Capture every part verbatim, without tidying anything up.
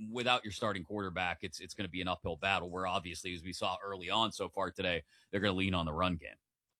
without your starting quarterback, it's it's going to be an uphill battle where obviously, as we saw early on so far today, they're going to lean on the run game.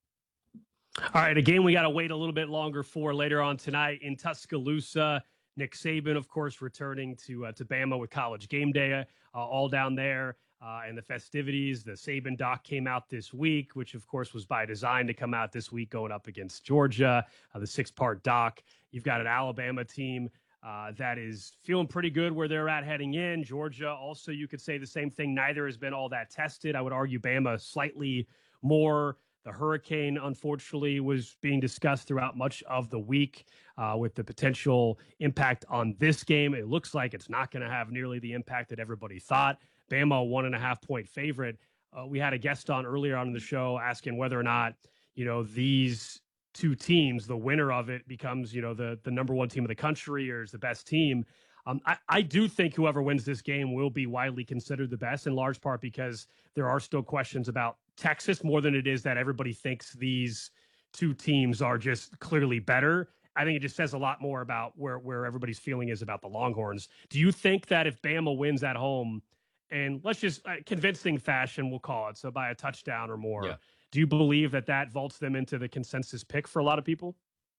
All right, a game we got to wait a little bit longer for later on tonight in Tuscaloosa. Nick Saban, of course, returning to uh, to Bama with College Game Day, uh, all down there, uh, and the festivities. The Saban doc came out this week, which, of course, was by design to come out this week going up against Georgia, uh, the six-part doc. You've got an Alabama team uh, that is feeling pretty good where they're at heading in. Georgia, also, you could say the same thing. Neither has been all that tested. I would argue Bama slightly more. The hurricane, unfortunately, was being discussed throughout much of the week uh, with the potential impact on this game. It looks like it's not going to have nearly the impact that everybody thought. Bama, one and a half point favorite. Uh, we had a guest on earlier on in the show asking whether or not, you know, these two teams, the winner of it becomes, you know, the, the number one team of the country or is the best team. Um, I, I do think whoever wins this game will be widely considered the best, in large part because there are still questions about Texas more than it is that everybody thinks these two teams are just clearly better. I think it just says a lot more about where, where everybody's feeling is about the Longhorns. Do you think that if Bama wins at home, and let's just uh, convincing fashion, we'll call it, so by a touchdown or more, yeah. do you believe that that vaults them into the consensus pick for a lot of people?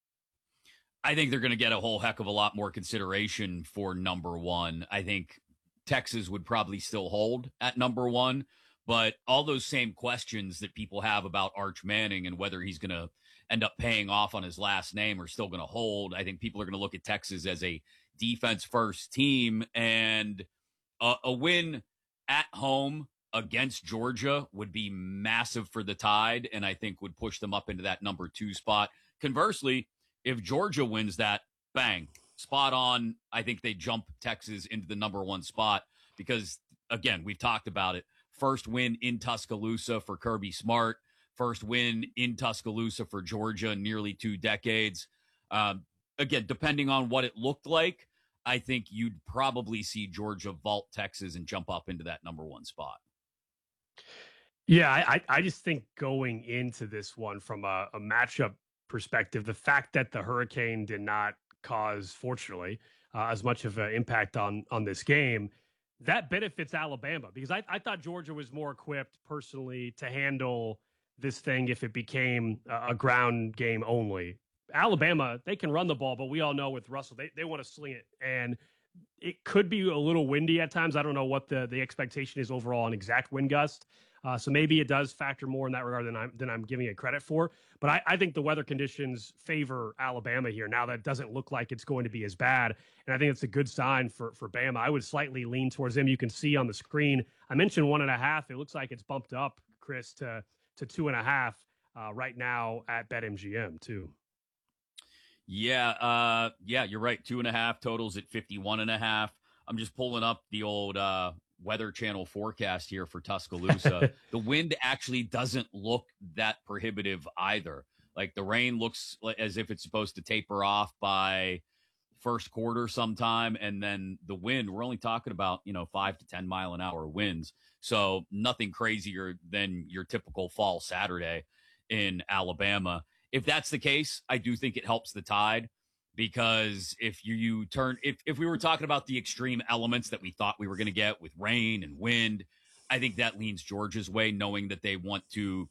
I think they're going to get a whole heck of a lot more consideration for number one. I think Texas would probably still hold at number one, but all those same questions that people have about Arch Manning and whether he's going to end up paying off on his last name are still going to hold. I think people are going to look at Texas as a defense-first team, and a, a win at home against Georgia would be massive for the Tide, and I think would push them up into that number two spot. Conversely, if Georgia wins that, bang, spot on. I think they jump Texas into the number one spot because, again, we've talked about it. First win in Tuscaloosa for Kirby Smart. First win in Tuscaloosa for Georgia in nearly two decades. Um, again, depending on what it looked like, I think you'd probably see Georgia vault Texas and jump up into that number one spot. Yeah, I, I just think going into this one from a, a matchup perspective, the fact that the hurricane did not cause, fortunately, uh, as much of an impact on on this game, that benefits Alabama because I, I thought Georgia was more equipped personally to handle this thing if it became a, a ground game only. Alabama, they can run the ball, but we all know with Russell, they, they want to sling it. And it could be a little windy at times. I don't know what the, the expectation is overall on exact wind gust. Uh, so maybe it does factor more in that regard than I'm, than I'm giving it credit for. But I, I think the weather conditions favor Alabama here. Now that doesn't look like it's going to be as bad. And I think it's a good sign for, for Bama. I would slightly lean towards them. You can see on the screen, I mentioned one and a half. It looks like it's bumped up, Chris, to, to two and a half uh, right now at BetMGM too. Yeah, uh, yeah, you're right. Two and a half totals at fifty-one and a half. I'm just pulling up the old uh, Weather Channel forecast here for Tuscaloosa. The wind actually doesn't look that prohibitive either. Like the rain looks as if it's supposed to taper off by first quarter sometime. And then the wind, we're only talking about, you know, five to ten mile an hour winds. So nothing crazier than your typical fall Saturday in Alabama. If that's the case, I do think it helps the Tide because if you, you turn, if, if we were talking about the extreme elements that we thought we were going to get with rain and wind, I think that leans Georgia's way, knowing that they want to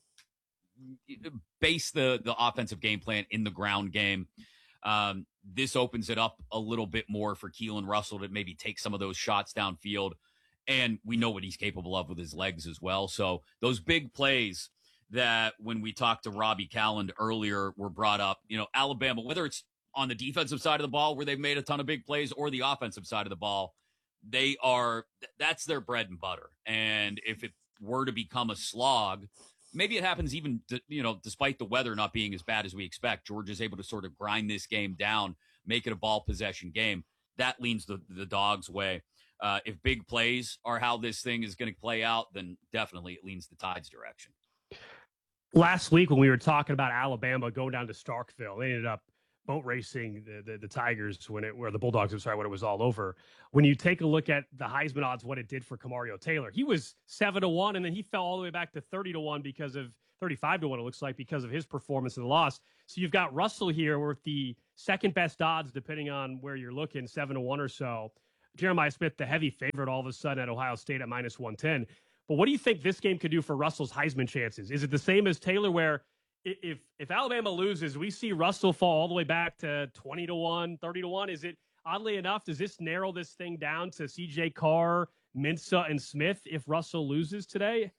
base the, the offensive game plan in the ground game. Um, this opens it up a little bit more for Keelan Russell to maybe take some of those shots downfield. And we know what he's capable of with his legs as well. So those big plays that when we talked to Robbie Calland earlier were brought up, you know, Alabama, whether it's on the defensive side of the ball where they've made a ton of big plays or the offensive side of the ball, they are, that's their bread and butter. And if it were to become a slog, maybe it happens even, to, you know, despite the weather not being as bad as we expect, Georgia's able to sort of grind this game down, make it a ball possession game. That leans the, the Dogs' way. Uh, if big plays are how this thing is going to play out, then definitely it leans the Tide's direction. Last week when we were talking about Alabama going down to Starkville, they ended up boat racing the, the, the Tigers when it, where the Bulldogs, I'm sorry, when it was all over. When you take a look at the Heisman odds, what it did for Kamario Taylor, he was seven to one, and then he fell all the way back to thirty to one because of thirty-five to one, it looks like, because of his performance in the loss. So you've got Russell here with the second best odds, depending on where you're looking, seven to one or so. Jeremiah Smith, the heavy favorite all of a sudden at Ohio State at minus one ten. But what do you think this game could do for Russell's Heisman chances? Is it the same as Taylor, where if if Alabama loses, we see Russell fall all the way back to twenty to one, thirty to one? Is it, oddly enough, does this narrow this thing down to C J Carr, Mensah, and Smith if Russell loses today?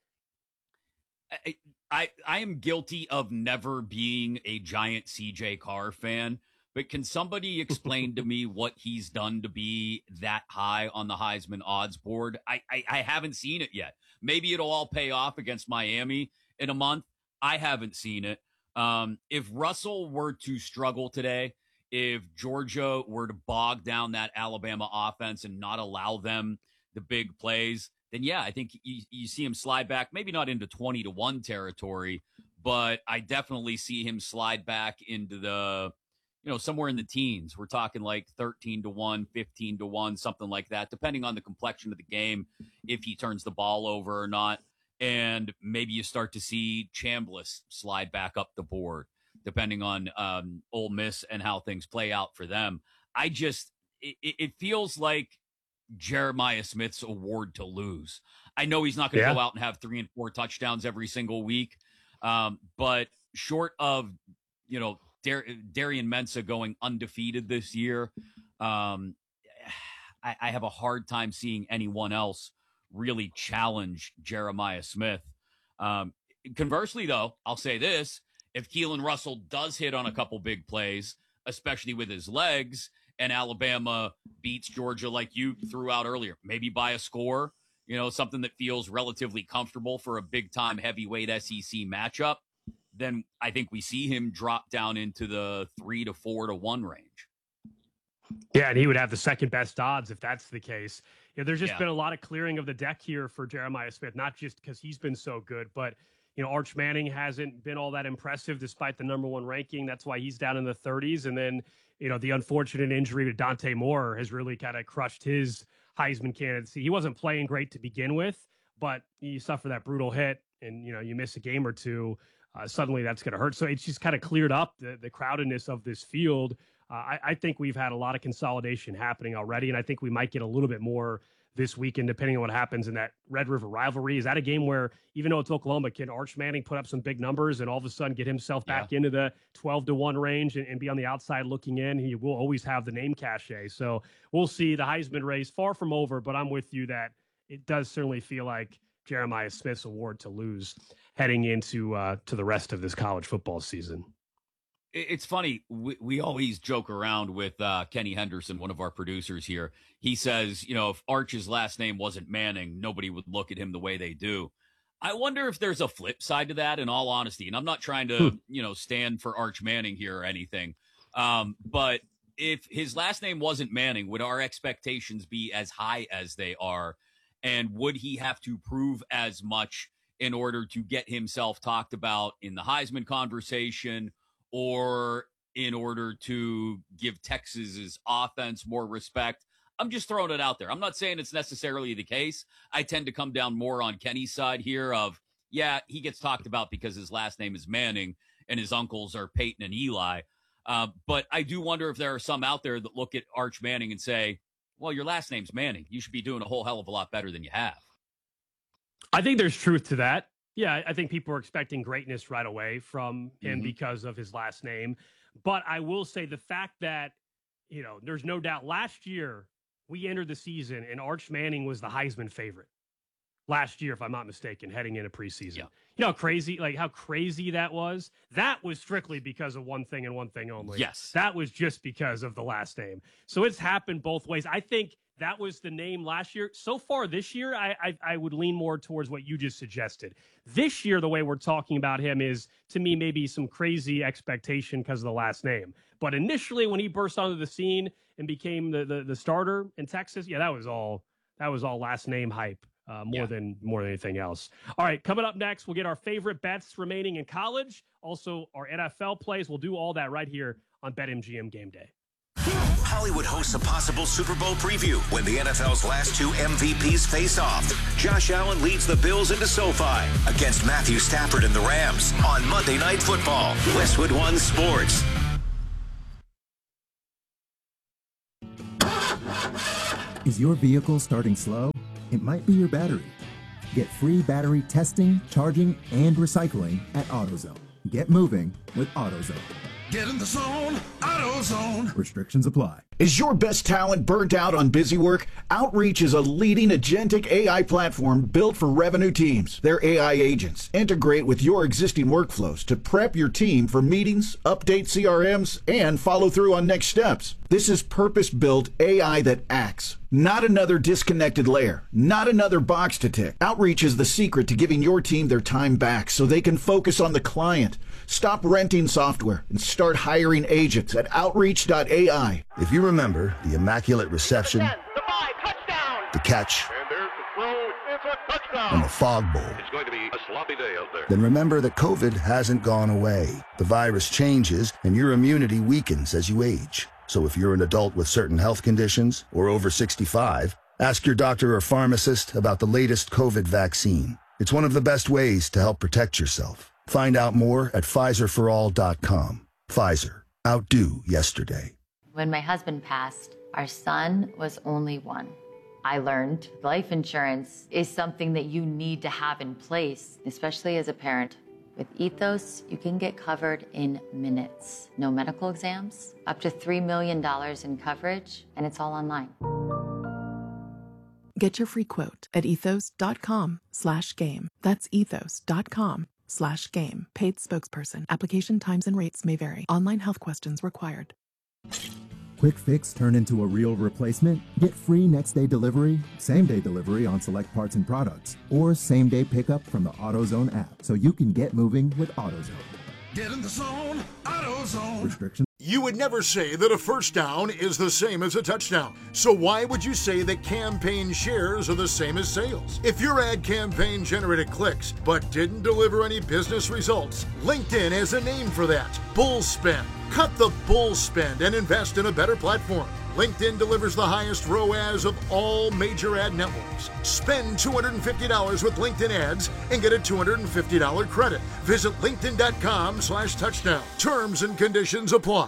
I, I I am guilty of never being a giant C J Carr fan, but can somebody explain to me what he's done to be that high on the Heisman odds board? I, I, I haven't seen it yet. Maybe it'll all pay off against Miami in a month. I haven't seen it. Um, if Russell were to struggle today, if Georgia were to bog down that Alabama offense and not allow them the big plays, then yeah, I think you, you see him slide back, maybe not into twenty to one territory, but I definitely see him slide back into the, you know, somewhere in the teens. We're talking like thirteen to one, fifteen to one, something like that, depending on the complexion of the game, if he turns the ball over or not. And maybe you start to see Chambliss slide back up the board, depending on um, Ole Miss and how things play out for them. I just, it, it feels like Jeremiah Smith's award to lose. I know he's not going to yeah. go out and have three and four touchdowns every single week, um, but short of, you know, Dar- Darian Mensah going undefeated this year, um, I, I have a hard time seeing anyone else really challenge Jeremiah Smith. Um, conversely, though, I'll say this. If Keelan Russell does hit on a couple big plays, especially with his legs, and Alabama beats Georgia like you threw out earlier, maybe by a score, you know, something that feels relatively comfortable for a big-time heavyweight S E C matchup, then I think we see him drop down into the three to four to one range. Yeah, and he would have the second best odds if that's the case. You know, there's just yeah. been a lot of clearing of the deck here for Jeremiah Smith, not just because he's been so good, but, you know, Arch Manning hasn't been all that impressive despite the number one ranking. That's why he's down in the thirties. And then, you know, the unfortunate injury to Dante Moore has really kind of crushed his Heisman candidacy. He wasn't playing great to begin with, but you suffer that brutal hit and, you know, you miss a game or two, uh, suddenly that's going to hurt. So it's just kind of cleared up the, the crowdedness of this field. Uh, I, I think we've had a lot of consolidation happening already, and I think we might get a little bit more this weekend, depending on what happens in that Red River rivalry. Is that a game where, even though it's Oklahoma, can Arch Manning put up some big numbers and all of a sudden get himself back yeah. into the twelve to one range and, and be on the outside looking in? He will always have the name cachet. So we'll see. The Heisman race far from over, but I'm with you that it does certainly feel like Jeremiah Smith's award to lose heading into uh, to the rest of this college football season. It's funny. We, we always joke around with uh, Kenny Henderson, one of our producers here. He says, you know, if Arch's last name wasn't Manning, nobody would look at him the way they do. I wonder if there's a flip side to that, in all honesty. And I'm not trying to, hmm. you know, stand for Arch Manning here or anything. Um, but if his last name wasn't Manning, would our expectations be as high as they are? And would he have to prove as much in order to get himself talked about in the Heisman conversation, or in order to give Texas's offense more respect? I'm just throwing it out there. I'm not saying it's necessarily the case. I tend to come down more on Kenny's side here of, yeah, he gets talked about because his last name is Manning and his uncles are Peyton and Eli. Uh, but I do wonder if there are some out there that look at Arch Manning and say, well, your last name's Manning. You should be doing a whole hell of a lot better than you have. I think there's truth to that. Yeah, I think people are expecting greatness right away from him mm-hmm. because of his last name. But I will say the fact that, you know, there's no doubt last year we entered the season and Arch Manning was the Heisman favorite last year, if I'm not mistaken, heading into preseason. Yeah. You know how crazy, like how crazy that was? That was strictly because of one thing and one thing only. Yes. That was just because of the last name. So it's happened both ways. I think that was the name last year. So far this year, I, I I would lean more towards what you just suggested. This year, the way we're talking about him is, to me, maybe some crazy expectation because of the last name. But initially, when he burst onto the scene and became the the, the starter in Texas, yeah, that was all that was all last name hype uh, more yeah. than more than anything else. All right, coming up next, we'll get our favorite bets remaining in college, also our N F L plays. We'll do all that right here on BetMGM Game Day. Hollywood hosts a possible Super Bowl preview when the N F L's last two M V Ps face off. Josh Allen leads the Bills into SoFi against Matthew Stafford and the Rams on Monday Night Football. Westwood One Sports. Is your vehicle starting slow? It might be your battery. Get free battery testing, charging, and recycling at AutoZone. Get moving with AutoZone. Get in the zone, AutoZone. Restrictions apply. Is your best talent burnt out on busy work? Outreach is a leading agentic A I platform built for revenue teams. Their A I agents integrate with your existing workflows to prep your team for meetings, update C R Ms, and follow through on next steps. This is purpose-built A I that acts, not another disconnected layer, not another box to tick. Outreach is the secret to giving your team their time back so they can focus on the client. Stop renting software and start hiring agents at outreach dot A I. If you remember the immaculate reception, the five, touchdown. the catch, And there's the throw. It's a touchdown. and the fog bowl, It's going to be a sloppy day out there. then remember that COVID hasn't gone away. The virus changes and your immunity weakens as you age. So if you're an adult with certain health conditions or over sixty-five, ask your doctor or pharmacist about the latest COVID vaccine. It's one of the best ways to help protect yourself. Find out more at Pfizer for all dot com. Pfizer. Outdo yesterday. When my husband passed, our son was only one. I learned life insurance is something that you need to have in place, especially as a parent. With Ethos, you can get covered in minutes. No medical exams, up to three million dollars in coverage, and it's all online. Get your free quote at ethos dot com slash game. That's ethos dot com slash game. Paid spokesperson. Application times and rates may vary. Online health questions required. Quick fix turn into a real replacement? Get free next day delivery, same day delivery on select parts and products, or same day pickup from the AutoZone app so you can get moving with AutoZone. Get in the zone, AutoZone. Restrictions. You would never say that a first down is the same as a touchdown. So why would you say that campaign shares are the same as sales? If your ad campaign generated clicks but didn't deliver any business results, LinkedIn has a name for that. Bull spend. Cut the bull spend and invest in a better platform. LinkedIn delivers the highest R O A S of all major ad networks. Spend two hundred fifty dollars with LinkedIn ads and get a two hundred fifty dollars credit. Visit linkedin dot com slash touchdown. Terms and conditions apply.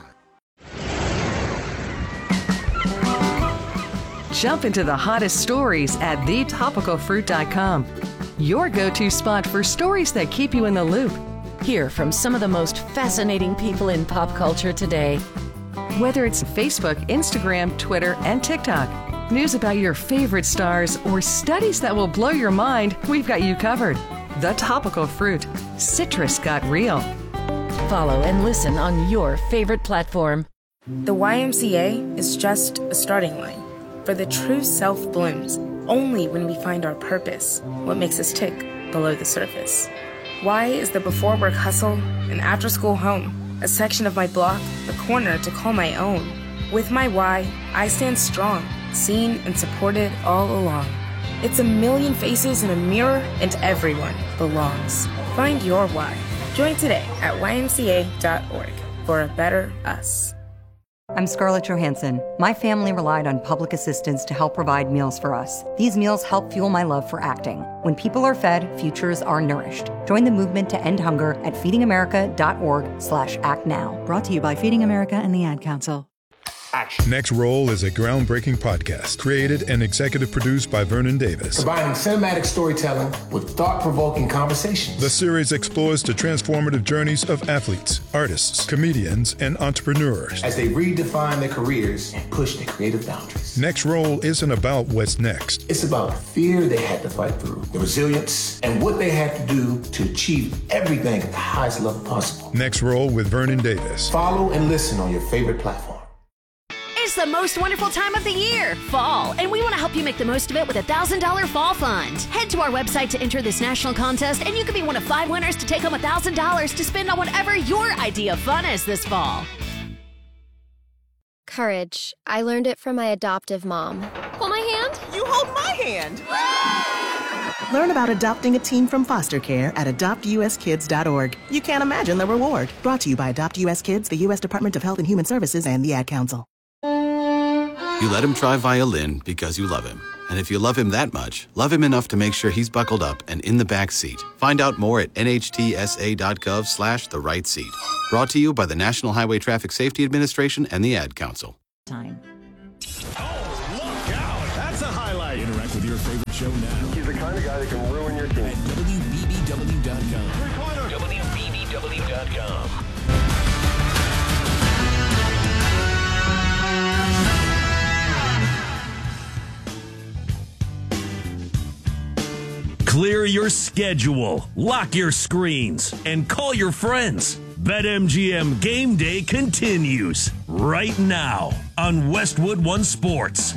Jump into the hottest stories at the topical fruit dot com. Your go-to spot for stories that keep you in the loop. Hear from some of the most fascinating people in pop culture today. Whether it's Facebook, Instagram, Twitter, and TikTok, news about your favorite stars, or studies that will blow your mind, we've got you covered. The Topical Fruit. Citrus got real. Follow and listen on your favorite platform. The Y M C A is just a starting line. For the true self blooms only when we find our purpose, what makes us tick below the surface. Y is the before work hustle, an after school home, a section of my block, a corner to call my own. With my Y, I stand strong, seen and supported all along. It's a million faces in a mirror, and everyone belongs. Find your Y. Join today at Y M C A dot org for a better us. I'm Scarlett Johansson. My family relied on public assistance to help provide meals for us. These meals help fuel my love for acting. When people are fed, futures are nourished. Join the movement to end hunger at feeding america dot org slash act now. Brought to you by Feeding America and the Ad Council. Action. Next Roll is a groundbreaking podcast created and executive produced by Vernon Davis. Combining cinematic storytelling with thought-provoking conversations. The series explores the transformative journeys of athletes, artists, comedians, and entrepreneurs as they redefine their careers and push their creative boundaries. Next Roll isn't about what's next. It's about the fear they had to fight through, the resilience, and what they had to do to achieve everything at the highest level possible. Next Roll with Vernon Davis. Follow and listen on your favorite platform. It's the most wonderful time of the year, fall, and we want to help you make the most of it with a one thousand dollars Fall Fund. Head to our website to enter this national contest, and you could be one of five winners to take home one thousand dollars to spend on whatever your idea of fun is this fall. Courage. I learned it from my adoptive mom. Hold my hand. You hold my hand. Learn about adopting a teen from foster care at adopt u s kids dot org. You can't imagine the reward. Brought to you by Adopt U S Kids, the U S Department of Health and Human Services, and the Ad Council. You let him try violin because you love him. And if you love him that much, love him enough to make sure he's buckled up and in the back seat. Find out more at n h t s a dot gov slash the right seat. Brought to you by the National Highway Traffic Safety Administration and the Ad Council. Time. Oh, look out! Show now. He's the kind of guy that can ruin your team. At W B B W dot com. W B B W dot com. Clear your schedule, lock your screens, and call your friends. BetMGM Game Day continues right now on Westwood One Sports.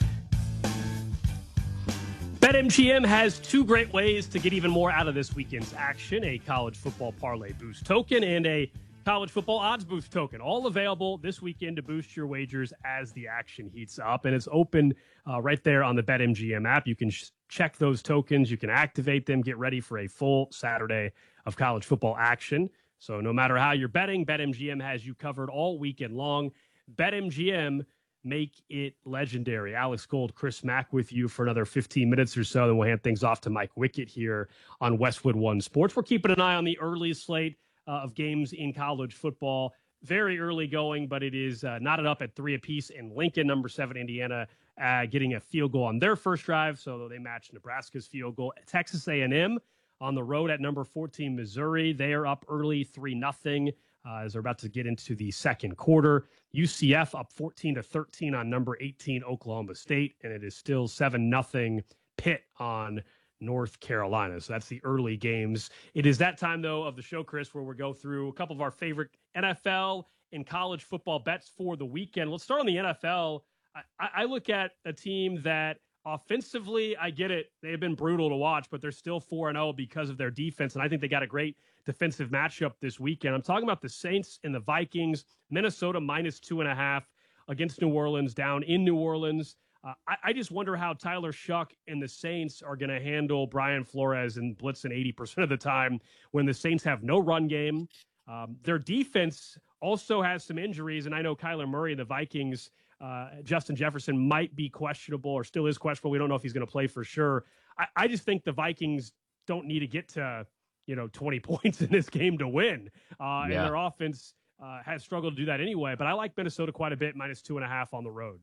BetMGM has two great ways to get even more out of this weekend's action: a college football parlay boost token and a college football odds boost token, all available this weekend to boost your wagers as the action heats up. And it's open uh, right there on the BetMGM app. You can sh- check those tokens. You can activate them, get ready for a full Saturday of college football action. So no matter how you're betting, BetMGM has you covered all weekend long. BetMGM, make it legendary. Alex Gold, Chris Mack with you for another fifteen minutes or so. Then we'll hand things off to Mike Wickett here on Westwood One Sports. We're keeping an eye on the early slate uh, of games in college football. Very early going, but it is uh, knotted up at three apiece in Lincoln. Number seven, Indiana, uh, getting a field goal on their first drive, so they match Nebraska's field goal. Texas A and M on the road at number fourteen, Missouri. They are up early, three nothing. Uh, as they're about to get into the second quarter. U C F up fourteen to thirteen on number eighteen, Oklahoma State, and it is still seven nothing Pitt on North Carolina. So that's the early games. It is that time, though, of the show, Chris, where we go through a couple of our favorite N F L and college football bets for the weekend. Let's start on the N F L. I, I look at a team that offensively, I get it, they've been brutal to watch, but they're still four and oh because of their defense, and I think they got a great defensive matchup this weekend. I'm talking about the Saints and the Vikings. Minnesota minus two and a half against New Orleans, down in New Orleans. Uh, I, I just wonder how Tyler Shuck and the Saints are going to handle Brian Flores and blitzing eighty percent of the time when the Saints have no run game. Um, their defense also has some injuries, and I know Kyler Murray and the Vikings, uh, Justin Jefferson might be questionable or still is questionable. We don't know if he's going to play for sure. I, I just think the Vikings don't need to get to you know, twenty points in this game to win. Uh, yeah. And their offense uh, has struggled to do that anyway. But I like Minnesota quite a bit, minus two and a half on the road.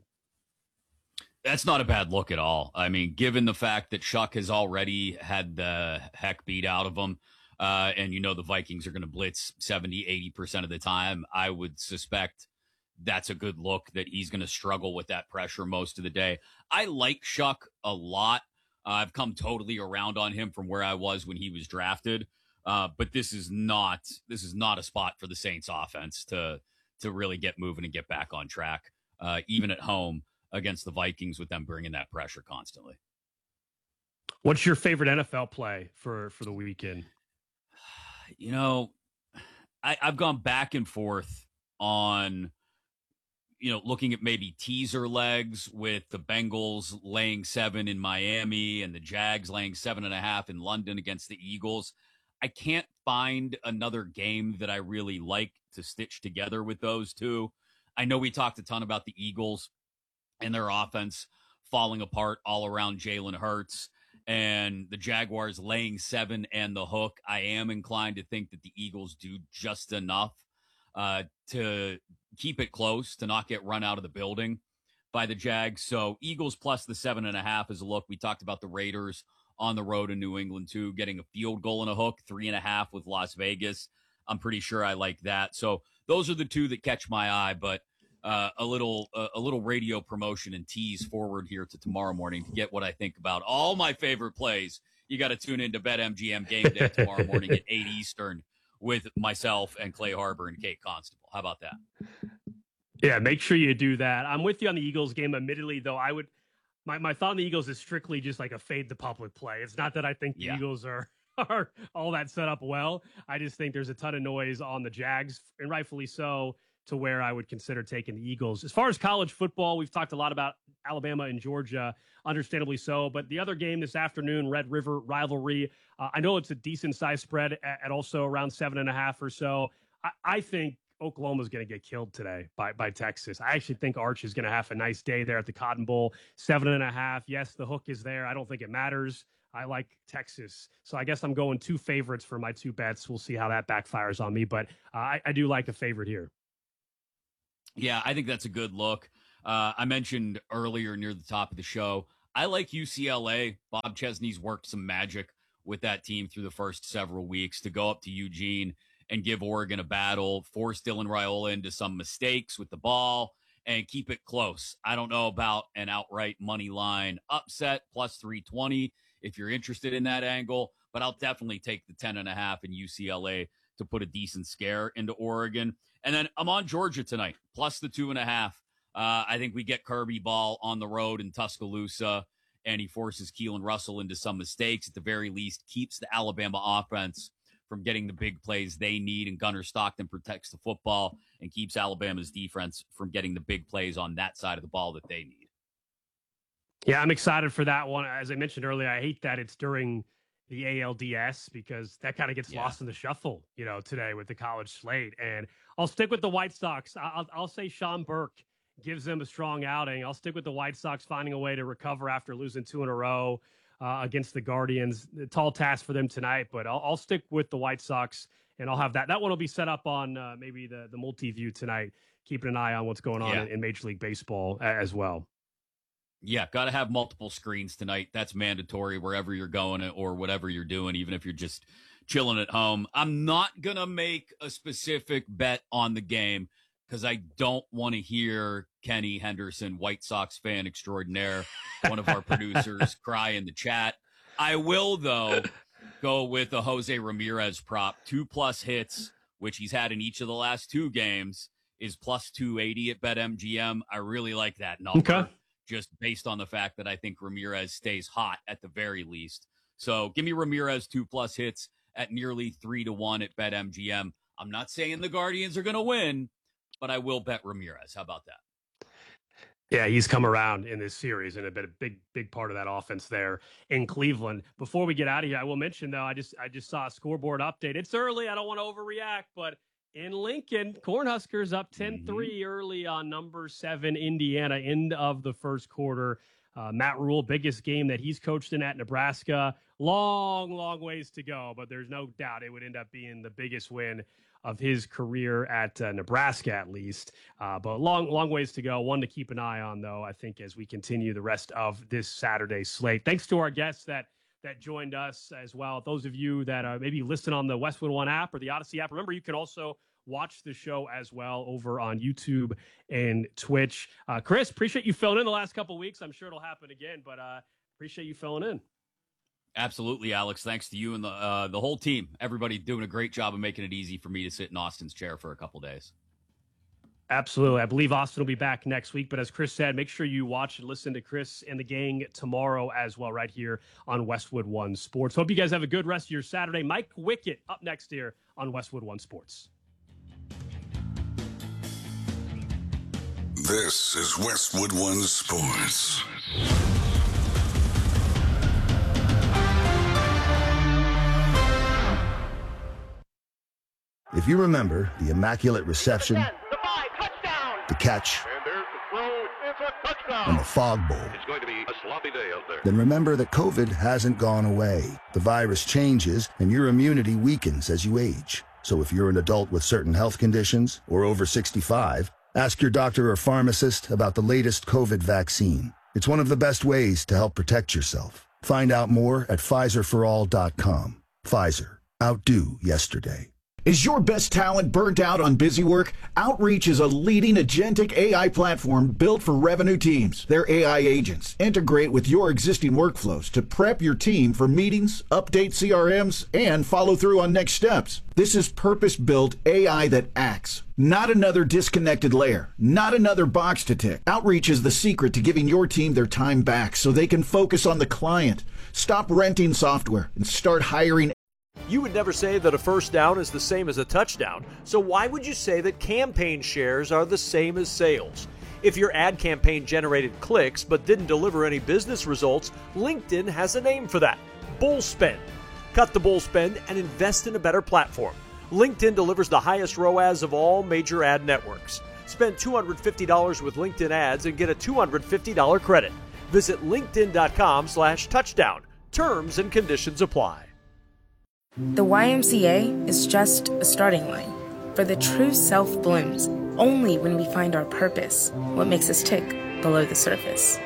That's not a bad look at all. I mean, given the fact that Shuck has already had the heck beat out of him, uh, and you know the Vikings are going to blitz seventy, eighty percent of the time, I would suspect that's a good look that he's going to struggle with that pressure most of the day. I like Shuck a lot. Uh, I've come totally around on him from where I was when he was drafted. Uh, but this is not this is not a spot for the Saints offense to to really get moving and get back on track, uh, even at home against the Vikings with them bringing that pressure constantly. What's your favorite N F L play for, for the weekend? You know, I, I've gone back and forth on you know, looking at maybe teaser legs with the Bengals laying seven in Miami and the Jags laying seven and a half in London against the Eagles. I can't find another game that I really like to stitch together with those two. I know we talked a ton about the Eagles and their offense falling apart all around Jalen Hurts and the Jaguars laying seven and the hook. I am inclined to think that the Eagles do just enough uh, to keep it close, to not get run out of the building by the Jags. So Eagles plus the seven and a half is a look. We talked about the Raiders on the road in New England too, getting a field goal and a hook, three and a half with Las Vegas. I'm pretty sure I like that. So those are the two that catch my eye, but uh, a little, uh, a little radio promotion and tease forward here to tomorrow morning to get what I think about all my favorite plays. You got to tune into BetMGM Game Day tomorrow morning at eight Eastern with myself and Clay Harbor and Kate Constable. How about that? Yeah, make sure you do that. I'm with you on the Eagles game. Admittedly, though, I would my, my thought on the Eagles is strictly just like a fade the public play. It's not that I think the yeah. Eagles are are all that set up well. I just think there's a ton of noise on the Jags, and rightfully so, to where I would consider taking the Eagles. As far as college football, we've talked a lot about Alabama and Georgia, understandably so. But the other game this afternoon, Red River rivalry, uh, I know it's a decent-sized spread at, at also around seven and a half or so. I, I think Oklahoma's going to get killed today by, by Texas. I actually think Arch is going to have a nice day there at the Cotton Bowl. Seven and a half. Yes, the hook is there. I don't think it matters. I like Texas. So I guess I'm going two favorites for my two bets. We'll see how that backfires on me. But uh, I, I do like a favorite here. Yeah, I think that's a good look. Uh, I mentioned earlier near the top of the show, I like U C L A. Bob Chesney's worked some magic with that team through the first several weeks to go up to Eugene and give Oregon a battle, force Dylan Raiola into some mistakes with the ball, and keep it close. I don't know about an outright money line upset, plus three twenty, if you're interested in that angle, but I'll definitely take the ten and a half in U C L A to put a decent scare into Oregon. And then I'm on Georgia tonight, plus the two and a half. Uh, I think we get Kirby Ball on the road in Tuscaloosa, and he forces Keelan Russell into some mistakes. At the very least, keeps the Alabama offense from getting the big plays they need, and Gunnar Stockton protects the football and keeps Alabama's defense from getting the big plays on that side of the ball that they need. Yeah, I'm excited for that one. As I mentioned earlier, I hate that it's during the A L D S because that kind of gets yeah. lost in the shuffle, you know, today with the college slate. And I'll stick with the White Sox. I'll, I'll say Sean Burke gives them a strong outing. I'll stick with the White Sox finding a way to recover after losing two in a row uh, against the Guardians. A tall task for them tonight, but I'll, I'll stick with the White Sox, and I'll have that. That one will be set up on uh, maybe the, the multi-view tonight, keeping an eye on what's going on yeah. in, in Major League Baseball as well. Yeah, got to have multiple screens tonight. That's mandatory wherever you're going or whatever you're doing, even if you're just chilling at home. I'm not going to make a specific bet on the game because I don't want to hear Kenny Henderson, White Sox fan extraordinaire, one of our producers, cry in the chat. I will, though, go with a Jose Ramirez prop. Two plus hits, which he's had in each of the last two games, is plus two eighty at BetMGM. I really like that number, okay. just based on the fact that I think Ramirez stays hot at the very least. So give me Ramirez two plus hits at nearly three to one at BetMGM. I'm not saying the Guardians are going to win, but I will bet Ramirez. How about that? Yeah, he's come around in this series and a bit a big, big part of that offense there in Cleveland. Before we get out of here, I will mention though, I just I just saw a scoreboard update. It's early. I don't want to overreact, but in Lincoln, Cornhuskers up ten three mm-hmm. early on number seven Indiana, end of the first quarter. Uh, Matt Rule, biggest game that he's coached in at Nebraska. Long, long ways to go, but there's no doubt it would end up being the biggest win of his career at uh, Nebraska, at least. Uh, but long, long ways to go. One to keep an eye on, though, I think, as we continue the rest of this Saturday slate. Thanks to our guests that that joined us as well. Those of you that are maybe listening on the Westwood One app or the Odyssey app, remember you can also watch the show as well over on YouTube and Twitch. Uh, Chris, appreciate you filling in the last couple of weeks. I'm sure it'll happen again, but uh, appreciate you filling in. Absolutely, Alex. Thanks to you and the uh, the whole team. Everybody doing a great job of making it easy for me to sit in Austin's chair for a couple days. Absolutely. I believe Austin will be back next week. But as Chris said, make sure you watch and listen to Chris and the gang tomorrow as well, right here on Westwood One Sports. Hope you guys have a good rest of your Saturday. Mike Wickett up next here on Westwood One Sports. This is Westwood One Sports. If you remember the Immaculate Reception, the catch, and the Fog Bowl, it's going to be a sloppy day out there. Then remember that COVID hasn't gone away. The virus changes, and your immunity weakens as you age. So if you're an adult with certain health conditions or over sixty-five, ask your doctor or pharmacist about the latest COVID vaccine. It's one of the best ways to help protect yourself. Find out more at Pfizer for all dot com. Pfizer. Outdo yesterday. Is your best talent burnt out on busy work? Outreach is a leading agentic A I platform built for revenue teams. Their A I agents integrate with your existing workflows to prep your team for meetings, update C R Ms, and follow through on next steps. This is purpose-built A I that acts, not another disconnected layer, not another box to tick. Outreach is the secret to giving your team their time back so they can focus on the client. Stop renting software and start hiring. You would never say that a first down is the same as a touchdown, so why would you say that campaign shares are the same as sales? If your ad campaign generated clicks but didn't deliver any business results, LinkedIn has a name for that: bull spend. Cut the bull spend and invest in a better platform. LinkedIn delivers the highest R O A S of all major ad networks. Spend two hundred fifty dollars with LinkedIn ads and get a two hundred fifty dollars credit. Visit linkedin.com slash touchdown. Terms and conditions apply. The Y M C A is just a starting line. For the true self blooms only when we find our purpose, what makes us tick below the surface.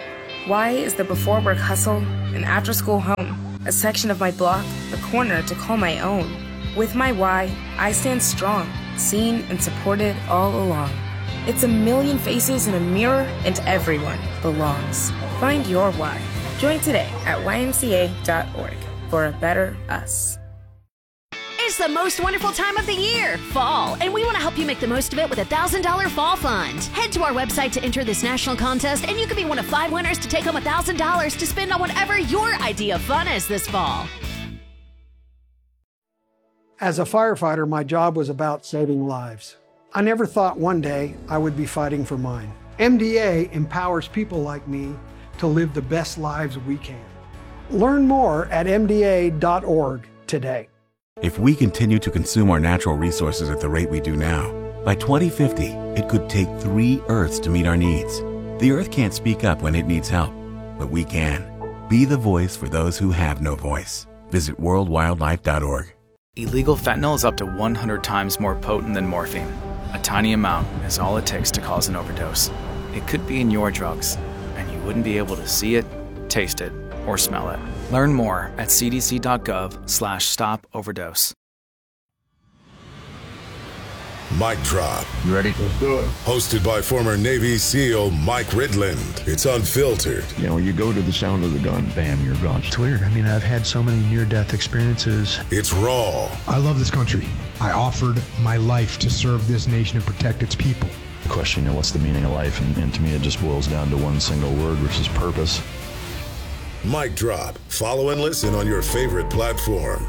Why is the before work hustle an after school home, a section of my block, a corner to call my own? With my why, I stand strong, seen and supported all along. It's a million faces in a mirror, and everyone belongs. Find your why. Join today at Y M C A dot org for a better us. It's the most wonderful time of the year, fall, and we want to help you make the most of it with a one thousand dollars fall fund. Head to our website to enter this national contest, and you could be one of five winners to take home one thousand dollars to spend on whatever your idea of fun is this fall. As a firefighter, my job was about saving lives. I never thought one day I would be fighting for mine. M D A empowers people like me to live the best lives we can. Learn more at M D A dot org today. If we continue to consume our natural resources at the rate we do now, by twenty fifty, it could take three Earths to meet our needs. The Earth can't speak up when it needs help, but we can. Be the voice for those who have no voice. Visit world wildlife dot org. Illegal fentanyl is up to one hundred times more potent than morphine. A tiny amount is all it takes to cause an overdose. It could be in your drugs, and you wouldn't be able to see it, taste it, or smell it. Learn more at c d c dot gov slash stop overdose. Mic Drop. You ready? Let's do it. Hosted by former Navy SEAL Mike Ridland. It's unfiltered. You know, you go to the sound of the gun, bam, you're gone. It's weird. I mean, I've had so many near-death experiences. It's raw. I love this country. I offered my life to serve this nation and protect its people. The question, you know, what's the meaning of life? And, and to me, it just boils down to one single word, which is purpose. Mic Drop. Follow and listen on your favorite platform.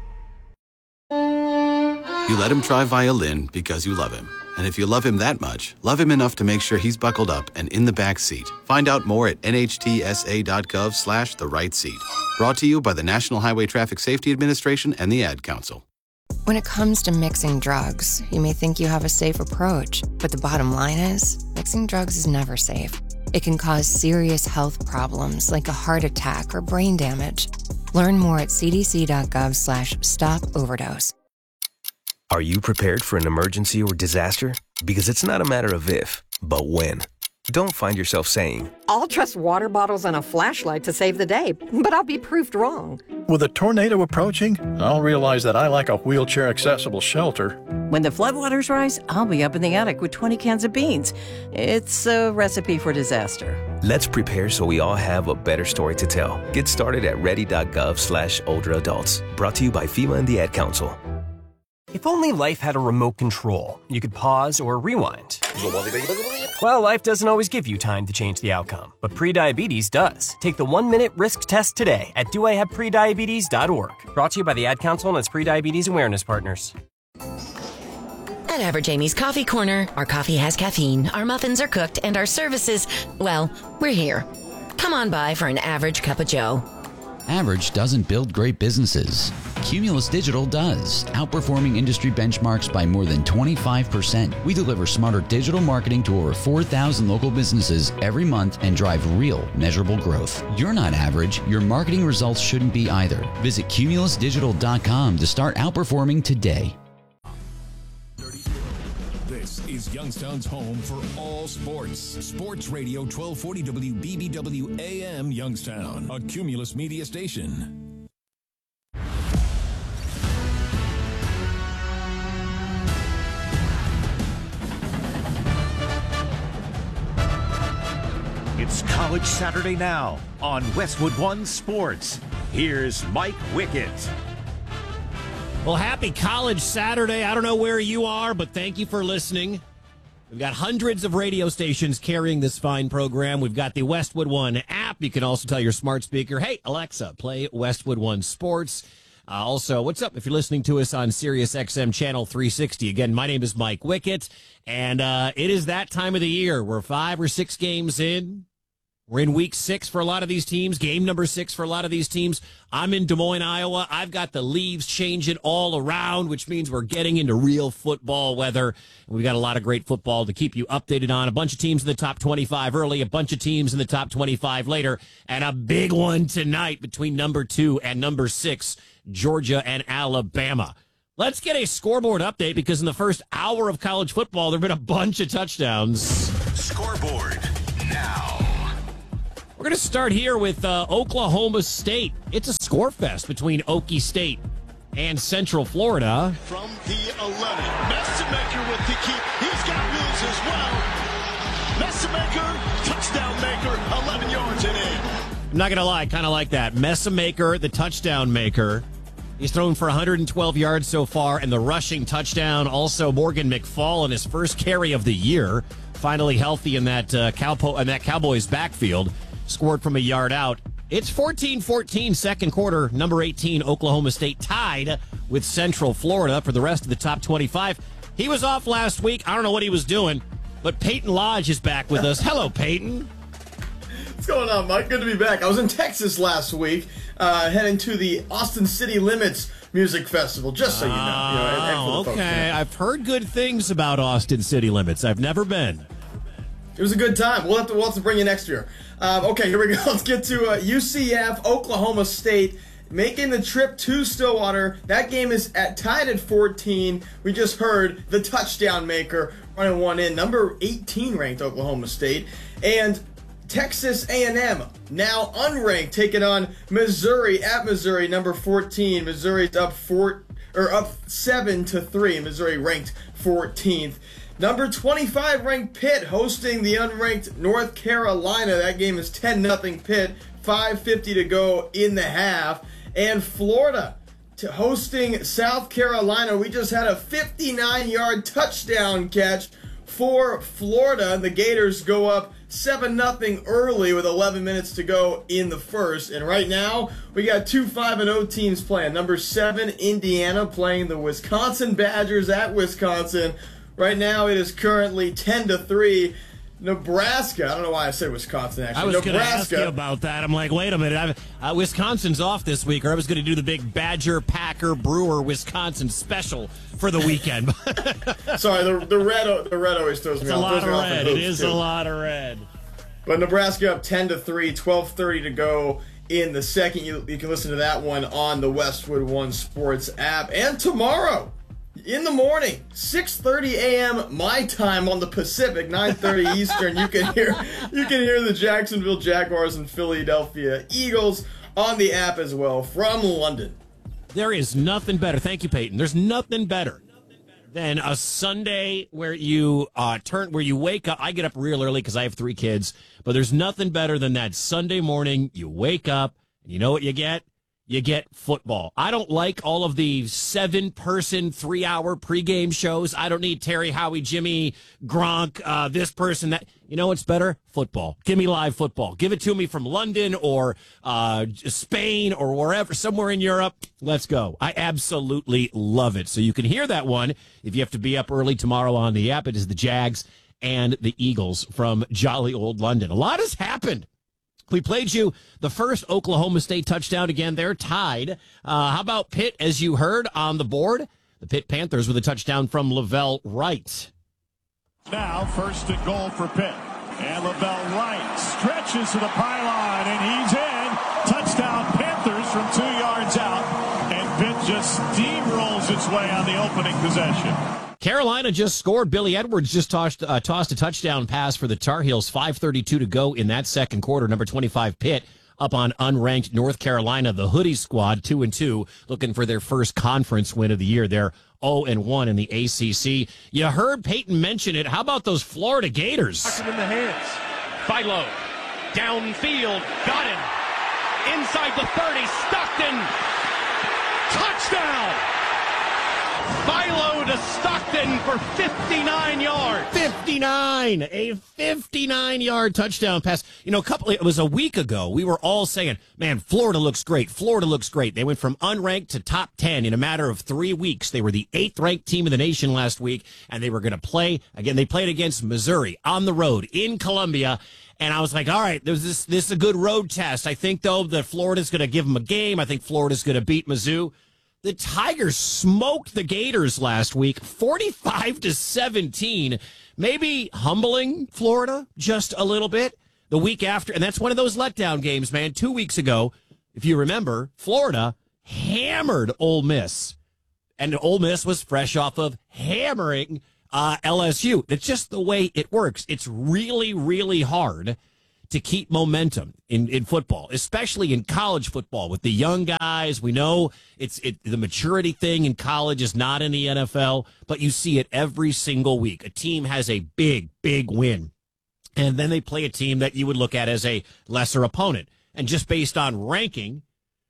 You let him try violin because you love him. And if you love him that much, love him enough to make sure he's buckled up and in the back seat. Find out more at N H T S A dot gov slash the right seat. Brought to you by the National Highway Traffic Safety Administration and the Ad Council. When it comes to mixing drugs, you may think you have a safe approach, but the bottom line is, mixing drugs is never safe. It can cause serious health problems like a heart attack or brain damage. Learn more at c d c dot gov slash stop overdose. Are you prepared for an emergency or disaster? Because it's not a matter of if, but when. Don't find yourself saying, I'll trust water bottles and a flashlight to save the day, but I'll be proved wrong. With a tornado approaching, I'll realize that I lack a wheelchair-accessible shelter. When the floodwaters rise, I'll be up in the attic with twenty cans of beans. It's a recipe for disaster. Let's prepare so we all have a better story to tell. Get started at ready dot gov slash older adults. Brought to you by FEMA and the Ad Council. If only life had a remote control, you could pause or rewind. Well, life doesn't always give you time to change the outcome, but prediabetes does. Take the one-minute risk test today at do I have prediabetes dot org. Brought to you by the Ad Council and its prediabetes awareness partners. At Average Amy's Coffee Corner, our coffee has caffeine, our muffins are cooked, and our services, well, we're here. Come on by for an average cup of joe. Average doesn't build great businesses. Cumulus Digital does, outperforming industry benchmarks by more than twenty-five percent. We deliver smarter digital marketing to over four thousand local businesses every month and drive real, measurable growth. You're not average. Your marketing results shouldn't be either. Visit cumulus digital dot com to start outperforming today. This is Youngstown's home for all sports. Sports Radio twelve forty W B B W A M Youngstown, a Cumulus media station. It's College Saturday now on Westwood One Sports. Here's Mike Wickett. Well, happy College Saturday. I don't know where you are, but thank you for listening. We've got hundreds of radio stations carrying this fine program. We've got the Westwood One app. You can also tell your smart speaker, hey, Alexa, play Westwood One Sports. Uh, also, what's up if you're listening to us on Sirius X M Channel three sixty? Again, my name is Mike Wickett, and uh, it is that time of the year. We're five or six games in. We're in week six for a lot of these teams, game number six for a lot of these teams. I'm in Des Moines, Iowa. I've got the leaves changing all around, which means we're getting into real football weather. And we've got a lot of great football to keep you updated on. A bunch of teams in the top twenty-five early, a bunch of teams in the top twenty-five later, and a big one tonight between number two and number six, Georgia and Alabama. Let's get a scoreboard update because in the first hour of college football, there have been a bunch of touchdowns. Scoreboard now. We're going to start here with uh, Oklahoma State. It's a score fest between Okie State and Central Florida. From the eleven, Messamaker with the keep. He's got wheels as well. Messamaker, touchdown maker, eleven yards and in. I'm not going to lie, kind of like that. Messamaker, the touchdown maker. He's thrown for one hundred twelve yards so far, and the rushing touchdown. Also, Morgan McFall in his first carry of the year, finally healthy in that uh, Cowpo- in that Cowboys backfield, scored from a yard out. It's fourteen fourteen, second quarter. Number eighteen, Oklahoma State tied with Central Florida for the rest of the top twenty-five. He was off last week. I don't know what he was doing, but Peyton Lodge is back with us. Hello, Peyton. What's going on, Mike? Good to be back. I was in Texas last week, uh, heading to the Austin City Limits Music Festival, just so you know. you know and, and Oh, for the okay. folks, you know. I've heard good things about Austin City Limits. I've never been. It was a good time. We'll have to, we'll have to bring you next year. Um, okay, here we go. Let's get to uh, U C F, Oklahoma State, making the trip to Stillwater. That game is at tied at fourteen. We just heard the touchdown maker running one in. Number eighteen ranked Oklahoma State. And Texas A and M, now unranked, taking on Missouri at Missouri, number fourteen. Missouri's up four or up seven to three. Missouri ranked fourteenth. Number twenty-five ranked Pitt hosting the unranked North Carolina. That game is ten nothing Pitt. five fifty to go in the half. And Florida to hosting South Carolina. We just had a fifty-nine yard touchdown catch for Florida. The Gators go up seven nothing early with eleven minutes to go in the first. And right now, we got two five and oh teams playing. Number seven, Indiana, playing the Wisconsin Badgers at Wisconsin. Right now, it is currently ten to three. Nebraska, I don't know why I said Wisconsin, actually. I was going to ask Nebraska. you about that. I'm like, wait a minute. Uh, Wisconsin's off this week, or I was going to do the big Badger, Packer, Brewer, Wisconsin special for the weekend. Sorry, the, the red the red always throws me It's off. a lot Throws of me off red. the It hoops, is too. a lot of red. But Nebraska up ten to three, twelve thirty to go in the second. You, you can listen to that one on the Westwood One Sports app. And tomorrow, in the morning, six thirty a.m. my time on the Pacific, nine thirty Eastern, you can hear you can hear the Jacksonville Jaguars and Philadelphia Eagles on the app as well from London. There is nothing better. Thank you, Peyton. There's nothing better than a Sunday where you uh, turn, where you wake up. I get up real early because I have three kids, but there's nothing better than that Sunday morning. You wake up, and you know what you get? You get football. I don't like all of the seven-person, three-hour pregame shows. I don't need Terry, Howie, Jimmy, Gronk, uh, this person, that. You know what's better? Football. Give me live football. Give it to me from London or uh, Spain or wherever, somewhere in Europe. Let's go. I absolutely love it. So you can hear that one if you have to be up early tomorrow on the app. It is the Jags and the Eagles from jolly old London. A lot has happened. We played you the first Oklahoma State touchdown. Again, they're tied. Uh, how about Pitt, as you heard on the board? The Pitt Panthers with a touchdown from Lavelle Wright. Now, first and goal for Pitt. And Lavelle Wright stretches to the pylon, and he's in. Touchdown Panthers from two yards out. And Pitt just steamrolls its way on the opening possession. Carolina just scored. Billy Edwards just tossed, uh, tossed a touchdown pass for the Tar Heels. five thirty-two to go in that second quarter. Number twenty-five, Pitt, up on unranked North Carolina. The Hoodie squad, two and two, looking for their first conference win of the year. They're oh and one in the A C C. You heard Peyton mention it. How about those Florida Gators? In the hands. Philo. Downfield. Got him. Inside the thirty. Stockton. Touchdown. Philo to Stockton for fifty-nine yards. fifty-nine, a fifty-nine yard touchdown pass. You know, a couple, it was a week ago. We were all saying, man, Florida looks great. Florida looks great. They went from unranked to top ten in a matter of three weeks. They were the eighth ranked team in the nation last week, and they were going to play again. They played against Missouri on the road in Columbia. And I was like, all right, there's this, this is a good road test. I think, though, that Florida's going to give them a game. I think Florida's going to beat Mizzou. The Tigers smoked the Gators last week, forty-five to seventeen. Maybe humbling Florida just a little bit the week after. And that's one of those letdown games, man. Two weeks ago, if you remember, Florida hammered Ole Miss. And Ole Miss was fresh off of hammering uh, L S U. That's just the way it works. It's really, really hard to keep momentum in, in football, especially in college football with the young guys. We know it's it, the maturity thing in college is not in the N F L, but you see it every single week. A team has a big, big win, and then they play a team that you would look at as a lesser opponent. And just based on ranking,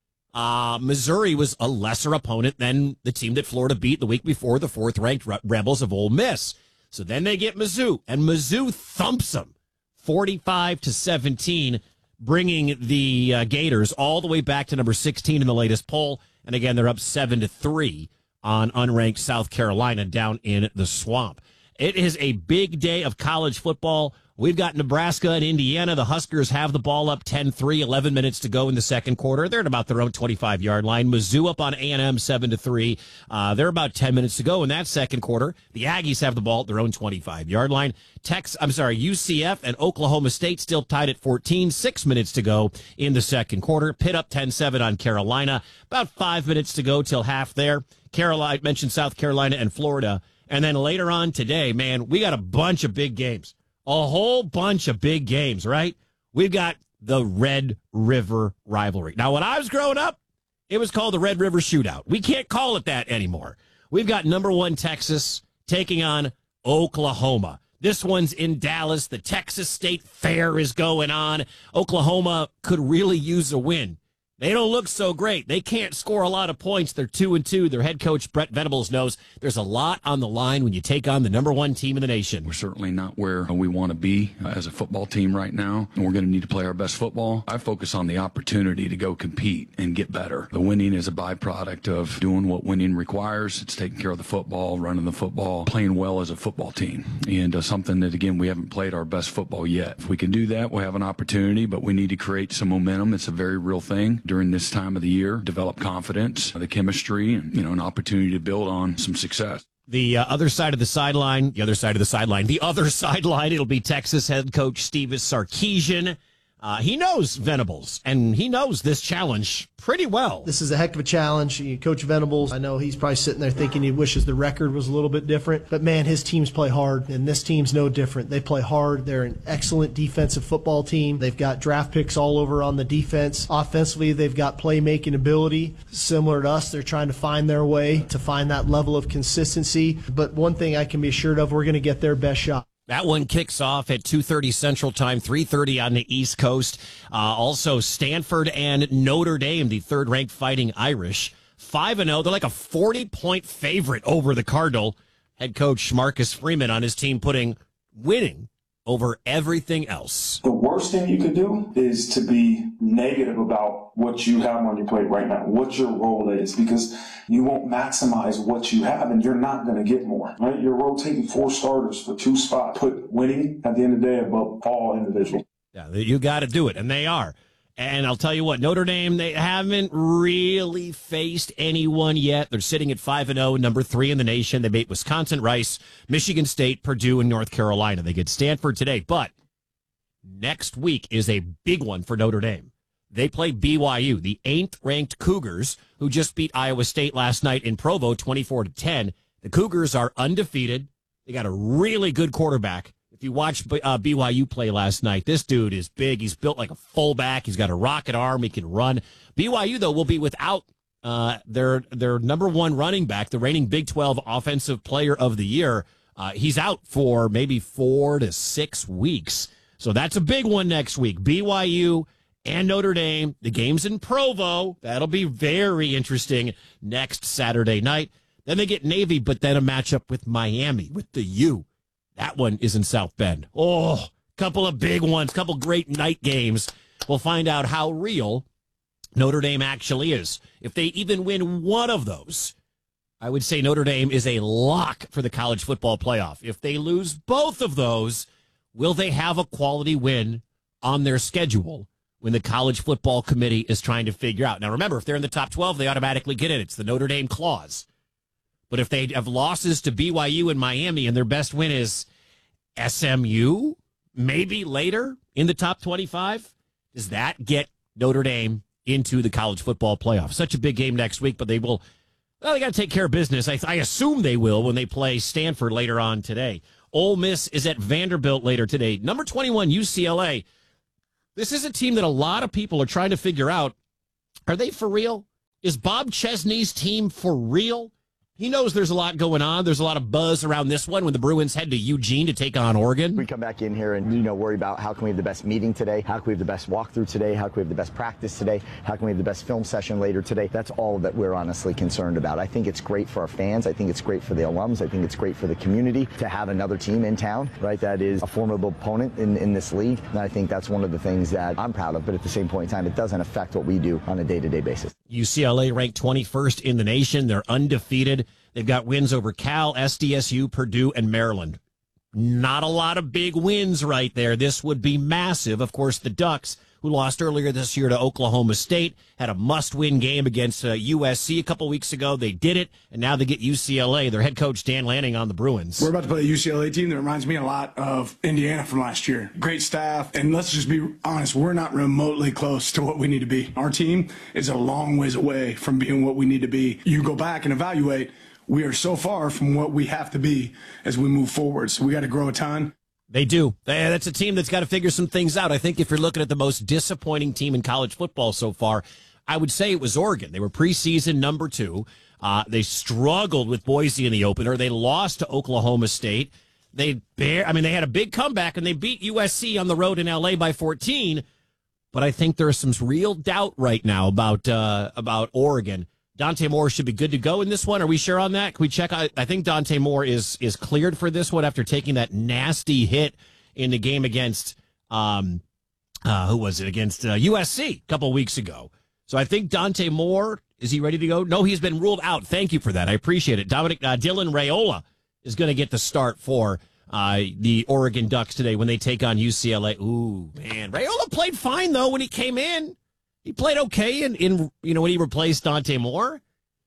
uh, Missouri was a lesser opponent than the team that Florida beat the week before, the fourth-ranked Re- Rebels of Ole Miss. So then they get Mizzou, and Mizzou thumps them forty-five to seventeen, bringing the uh, Gators all the way back to number sixteen in the latest poll. And again, they're up seven to three on unranked South Carolina down in the Swamp. It is a big day of college football. We've got Nebraska and Indiana. The Huskers have the ball up ten three, eleven minutes to go in the second quarter. They're at about their own twenty-five-yard line. Mizzou up on A and M seven to three. Uh, they're about ten minutes to go in that second quarter. The Aggies have the ball at their own twenty-five-yard line. Tex, I'm sorry, U C F and Oklahoma State still tied at fourteen. Six minutes to go in the second quarter. Pitt up ten seven on Carolina. About five minutes to go till half there. Carolina, mentioned South Carolina and Florida. And then later on today, man, we got a bunch of big games. A whole bunch of big games, right? We've got the Red River rivalry. Now, when I was growing up, it was called the Red River Shootout. We can't call it that anymore. We've got number one Texas taking on Oklahoma. This one's in Dallas. The Texas State Fair is going on. Oklahoma could really use a win. They don't look so great. They can't score a lot of points. They're two and two. Their head coach, Brett Venables, knows there's a lot on the line when you take on the number one team in the nation. We're certainly not where we want to be as a football team right now, and we're going to need to play our best football. I focus on the opportunity to go compete and get better. The winning is a byproduct of doing what winning requires. It's taking care of the football, running the football, playing well as a football team, and uh, something that, again, we haven't played our best football yet. If we can do that, we'll have an opportunity, but we need to create some momentum. It's a very real thing during this time of the year, develop confidence, the chemistry, and, you know, an opportunity to build on some success. The uh, other side of the sideline, the other side of the sideline, the other sideline, it'll be Texas head coach Steve Sarkisian. Uh, he knows Venables, and he knows this challenge pretty well. This is a heck of a challenge. Coach Venables, I know he's probably sitting there thinking he wishes the record was a little bit different. But, man, his teams play hard, and this team's no different. They play hard. They're an excellent defensive football team. They've got draft picks all over on the defense. Offensively, they've got playmaking ability. Similar to us, they're trying to find their way to find that level of consistency. But one thing I can be assured of, we're going to get their best shot. That one kicks off at two thirty Central Time, three thirty on the East Coast. Uh, also, Stanford and Notre Dame, the third-ranked Fighting Irish, five and oh. They're like a forty-point favorite over the Cardinal. Head coach Marcus Freeman on his team putting winning over everything else. The worst thing you could do is to be negative about what you have on your plate right now, what your role is, because you won't maximize what you have and you're not going to get more, right? You're rotating four starters for two spots. Put winning at the end of the day above all individuals. Yeah, you got to do it, and they are. And I'll tell you what, Notre Dame, they haven't really faced anyone yet. They're sitting at five and oh, number three in the nation. They beat Wisconsin, Rice, Michigan State, Purdue, and North Carolina. They get Stanford today, but next week is a big one for Notre Dame. They play B Y U, the eighth-ranked Cougars, who just beat Iowa State last night in Provo, twenty-four to ten. The Cougars are undefeated. They got a really good quarterback. If you watched uh, B Y U play last night, this dude is big. He's built like a fullback. He's got a rocket arm. He can run. B Y U, though, will be without uh, their their number one running back, the reigning Big twelve Offensive Player of the Year. Uh, he's out for maybe four to six weeks. So that's a big one next week. B Y U and Notre Dame. The game's in Provo. That'll be very interesting next Saturday night. Then they get Navy, but then a matchup with Miami, with the U. That one is in South Bend. Oh, couple of big ones, couple great night games. We'll find out how real Notre Dame actually is. If they even win one of those, I would say Notre Dame is a lock for the college football playoff. If they lose both of those, will they have a quality win on their schedule when the College Football Committee is trying to figure out? Now, remember, if they're in the top twelve, they automatically get in. It's the Notre Dame clause. But if they have losses to B Y U and Miami and their best win is S M U, maybe later in the top twenty-five, does that get Notre Dame into the college football playoff? Such a big game next week, but they will, well, they got to take care of business. I, I assume they will when they play Stanford later on today. Ole Miss is at Vanderbilt later today. Number twenty-one, U C L A. This is a team that a lot of people are trying to figure out. Are they for real? Is Bob Chesney's team for real? He knows there's a lot going on. There's a lot of buzz around this one when the Bruins head to Eugene to take on Oregon. We come back in here and, you know, worry about how can we have the best meeting today? How can we have the best walkthrough today? How can we have the best practice today? How can we have the best film session later today? That's all that we're honestly concerned about. I think it's great for our fans. I think it's great for the alums. I think it's great for the community to have another team in town, right? That is a formidable opponent in, in this league. And I think that's one of the things that I'm proud of. But at the same point in time, it doesn't affect what we do on a day-to-day basis. U C L A ranked twenty-first in the nation. They're undefeated. They've got wins over Cal, S D S U, Purdue, and Maryland. Not a lot of big wins right there. This would be massive. Of course, the Ducks, who lost earlier this year to Oklahoma State, had a must-win game against uh, U S C a couple weeks ago. They did it, and now they get U C L A. Their head coach, Dan Lanning, on the Bruins. We're about to play a U C L A team that reminds me a lot of Indiana from last year. Great staff, and let's just be honest, we're not remotely close to what we need to be. Our team is a long ways away from being what we need to be. You go back and evaluate, we are so far from what we have to be as we move forward, so we got to grow a ton. They do. That's a team that's got to figure some things out. I think if you're looking at the most disappointing team in college football so far, I would say it was Oregon. They were preseason number two. Uh, they struggled with Boise in the opener. They lost to Oklahoma State. They bear, I mean, they had a big comeback, and they beat U S C on the road in L A by fourteen. But I think there's some real doubt right now about uh, about Oregon. Dante Moore should be good to go in this one. Are we sure on that? Can we check? I, I think Dante Moore is is cleared for this one after taking that nasty hit in the game against, um, uh, who was it, against uh, U S C a couple weeks ago. So I think Dante Moore, is he ready to go? No, he's been ruled out. Thank you for that. I appreciate it. Dominic uh, Dylan Raiola is going to get the start for uh, the Oregon Ducks today when they take on U C L A. Ooh, man. Raiola played fine, though, when he came in. He played okay in, in, you know, when he replaced Dante Moore.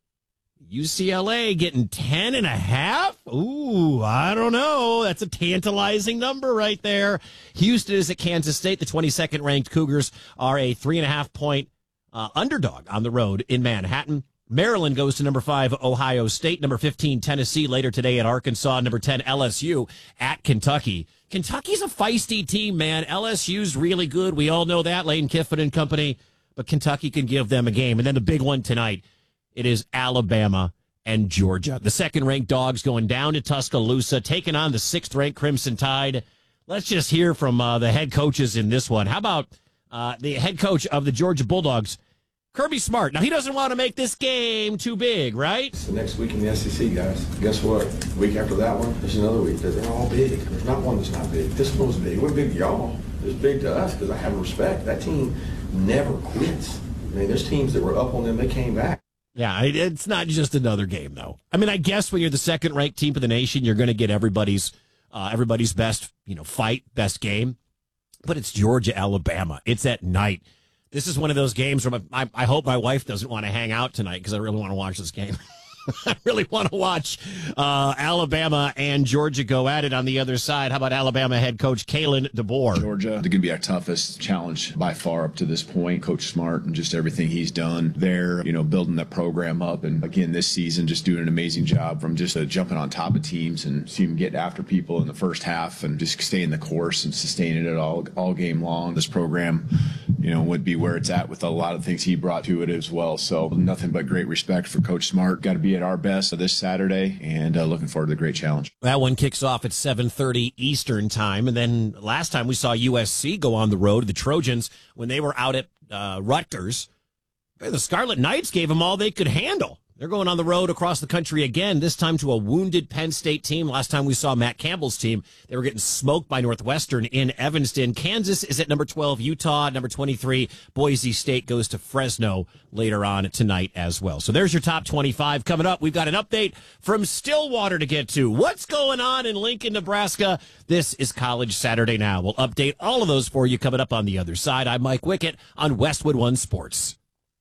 U C L A getting ten and a half? Ooh, I don't know. That's a tantalizing number right there. Houston is at Kansas State. The twenty-second ranked Cougars are a three and a half point uh, underdog on the road in Manhattan. Maryland goes to number five, Ohio State. Number fifteen, Tennessee later today at Arkansas. Number ten, L S U at Kentucky. Kentucky's a feisty team, man. L S U's really good. We all know that. Lane Kiffin and company. But Kentucky can give them a game. And then the big one tonight, it is Alabama and Georgia. The second-ranked Dogs going down to Tuscaloosa, taking on the sixth-ranked Crimson Tide. Let's just hear from uh, the head coaches in this one. How about uh, the head coach of the Georgia Bulldogs, Kirby Smart? Now, he doesn't want to make this game too big, right? It's the next week in the S E C, guys. Guess what? The week after that one, there's another week. They're all big. There's not one that's not big. This one's big. We're big to y'all. It's big to us because I have respect. That team never quits. I mean, there's teams that were up on them. They came back. Yeah, it's not just another game, though. I mean, I guess when you're the second-ranked team of the nation, you're going to get everybody's uh, everybody's best, you know, fight, best game. But it's Georgia, Alabama. It's at night. This is one of those games where my, I, I hope my wife doesn't want to hang out tonight because I really want to watch this game. I really want to watch uh, Alabama and Georgia go at it on the other side. How about Alabama head coach Kalen DeBoer? Georgia, they're going to be our toughest challenge by far up to this point. Coach Smart and just everything he's done there, you know, building that program up. And again, this season, just doing an amazing job from just uh, jumping on top of teams and seeing him get after people in the first half and just staying the course and sustaining it all, all game long. This program, you know, would be where it's at with a lot of things he brought to it as well. So nothing but great respect for Coach Smart. Got to be at our best this Saturday, and uh, looking forward to the great challenge. That one kicks off at seven thirty Eastern time, and then last time we saw U S C go on the road, the Trojans, when they were out at uh, Rutgers, the Scarlet Knights gave them all they could handle. They're going on the road across the country again, this time to a wounded Penn State team. Last time we saw Matt Campbell's team, they were getting smoked by Northwestern in Evanston. Kansas is at number twelve, Utah. Number twenty-three, Boise State goes to Fresno later on tonight as well. So there's your top twenty-five. Coming up, we've got an update from Stillwater to get to. What's going on in Lincoln, Nebraska? This is College Saturday Now. We'll update all of those for you coming up on the other side. I'm Mike Wickett on Westwood One Sports.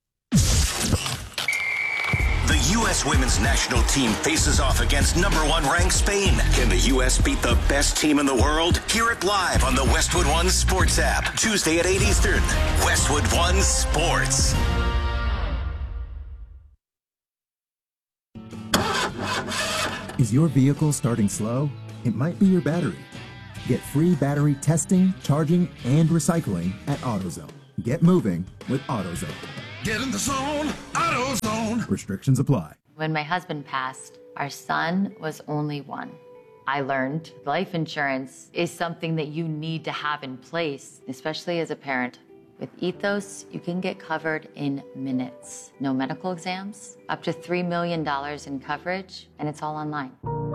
The U S women's national team faces off against number one ranked Spain. Can the U S beat the best team in the world? Hear it live on the Westwood One Sports app. Tuesday at eight Eastern. Westwood One Sports. Is your vehicle starting slow? It might be your battery. Get free battery testing, charging, and recycling at AutoZone. Get moving with AutoZone. Get in the zone, AutoZone. Restrictions apply. When my husband passed, our son was only one. I learned life insurance is something that you need to have in place, especially as a parent. With Ethos, you can get covered in minutes. No medical exams, up to three million dollars in coverage, and it's all online.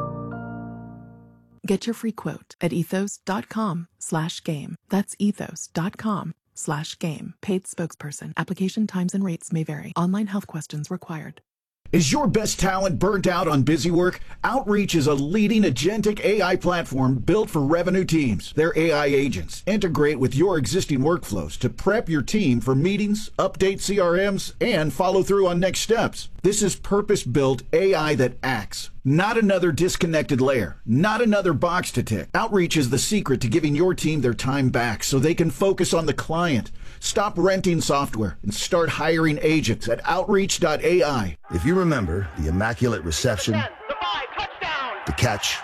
Get your free quote at ethos.com slash game. That's ethos.com slash game. Paid spokesperson. Application times and rates may vary. Online health questions required. Is your best talent burnt out on busy work? Outreach is a leading agentic A I platform built for revenue teams. Their A I agents integrate with your existing workflows to prep your team for meetings, update C R Ms, and follow through on next steps. This is purpose-built A I that acts, not another disconnected layer, not another box to tick. Outreach is the secret to giving your team their time back so they can focus on the client. Stop renting software and start hiring agents at outreach dot A I. If you remember the immaculate reception, the catch,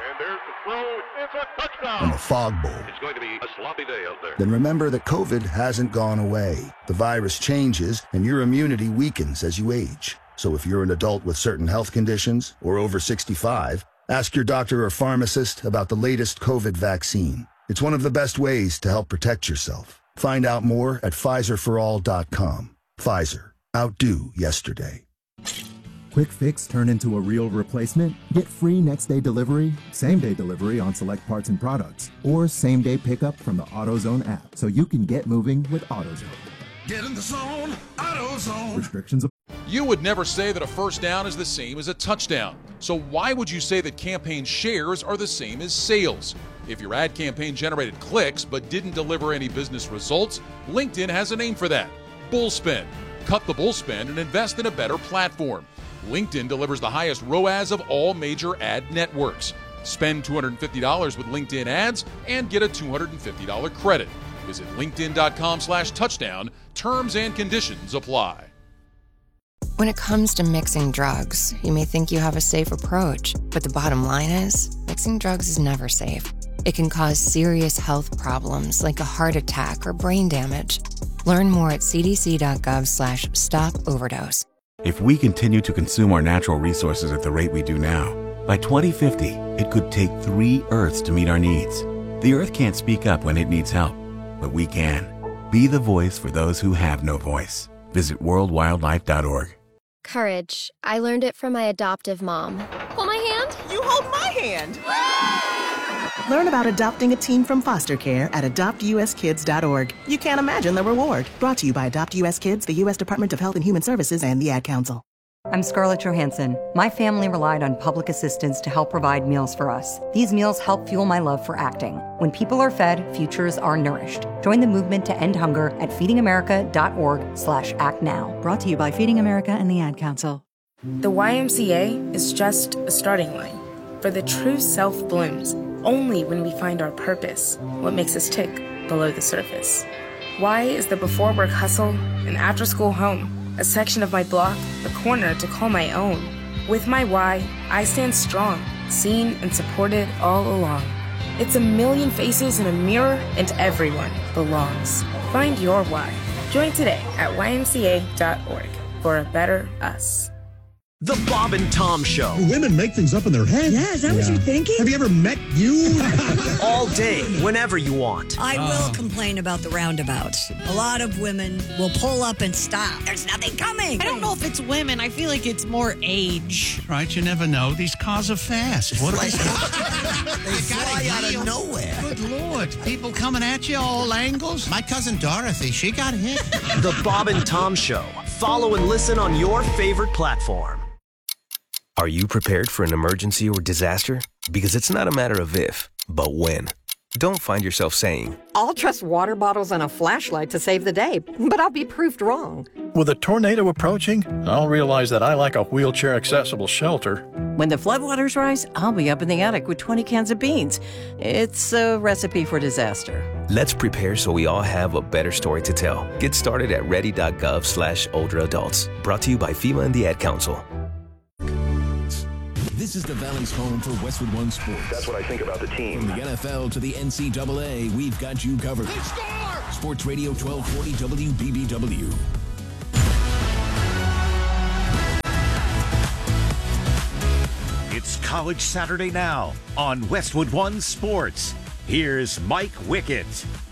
and the fog bowl, It's going to be a sloppy day out there. then remember that COVID hasn't gone away. The virus changes and your immunity weakens as you age. So if you're an adult with certain health conditions or over sixty-five, ask your doctor or pharmacist about the latest COVID vaccine. It's one of the best ways to help protect yourself. Find out more at Pfizer for all dot com. Pfizer. Outdo yesterday. Quick fix turn into a real replacement? Get free next day delivery, same day delivery on select parts and products, or same day pickup from the AutoZone app so you can get moving with AutoZone. Get in the zone, AutoZone. Restrictions apply. You would never say that a first down is the same as a touchdown. So why would you say that campaign shares are the same as sales? If your ad campaign generated clicks but didn't deliver any business results, LinkedIn has a name for that: Bullspend. Cut the bullspend and invest in a better platform. LinkedIn delivers the highest R O A S of all major ad networks. Spend two hundred fifty dollars with LinkedIn ads and get a two hundred fifty dollars credit. Visit linkedin.com slash touchdown. Terms and conditions apply. When it comes to mixing drugs, you may think you have a safe approach, but the bottom line is, mixing drugs is never safe. It can cause serious health problems like a heart attack or brain damage. Learn more at cdc.gov slash stop overdose. If we continue to consume our natural resources at the rate we do now, by twenty fifty, it could take three Earths to meet our needs. The Earth can't speak up when it needs help, but we can. Be the voice for those who have no voice. Visit world wildlife dot org. Courage. I learned it from my adoptive mom. Hold my hand. You hold my hand. Learn about adopting a teen from foster care at adopt u s kids dot org. You can't imagine the reward. Brought to you by Adopt U S Kids, the U S Department of Health and Human Services, and the Ad Council. I'm Scarlett Johansson. My family relied on public assistance to help provide meals for us. These meals help fuel my love for acting. When people are fed, futures are nourished. Join the movement to end hunger at feedingamerica.org slash act now. Brought to you by Feeding America and the Ad Council. The Y M C A is just a starting line. For the true self blooms only when we find our purpose, what makes us tick below the surface. Y is the before work hustle and after school home. A section of my block, a corner to call my own. With my Y, I stand strong, seen and supported all along. It's a million faces in a mirror, and everyone belongs. Find your why. Join today at y m c a dot org for a better us. The Bob and Tom Show. Women make things up in their head. Yeah, is that yeah. what you're thinking? Have you ever met you? All day, whenever you want. I oh. will complain about the roundabouts. A lot of women will pull up and stop. There's nothing coming. I don't know if it's women. I feel like it's more age. Right, you never know. These cars are fast. What are they? They fly out of nowhere. Good Lord. People coming at you all angles. My cousin Dorothy, she got hit. The Bob and Tom Show. Follow and listen on your favorite platform. Are you prepared for an emergency or disaster? Because it's not a matter of if, but when. Don't find yourself saying, I'll trust water bottles and a flashlight to save the day, but I'll be proved wrong. With a tornado approaching, I'll realize that I lack a wheelchair-accessible shelter. When the floodwaters rise, I'll be up in the attic with twenty cans of beans. It's a recipe for disaster. Let's prepare so we all have a better story to tell. Get started at ready.gov slash older adults. Brought to you by FEMA and the Ad Council. This is the Valley's home for Westwood One Sports. That's what I think about the team. From the N F L to the N C double A, we've got you covered. They score! Sports Radio twelve forty W B B W. It's College Saturday now on Westwood One Sports. Here's Mike Wickett.